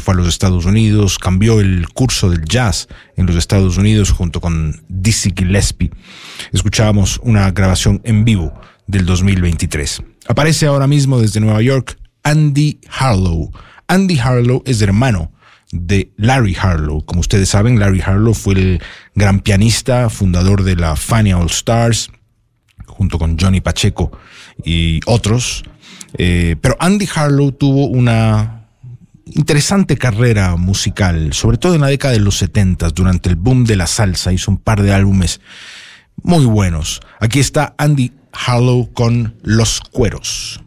fue a los Estados Unidos, cambió el curso del jazz en los Estados Unidos junto con Dizzy Gillespie. Escuchábamos una grabación en vivo del 2023. Aparece ahora mismo desde Nueva York Andy Harlow. Andy Harlow es hermano de Larry Harlow. Como ustedes saben, Larry Harlow fue el gran pianista, fundador de la Fania All Stars, junto con Johnny Pacheco y otros. Pero Andy Harlow tuvo una interesante carrera musical, sobre todo en la década de los 70, durante el boom de la salsa. Hizo un par de álbumes muy buenos. Aquí está Andy Harlow con Los Cueros.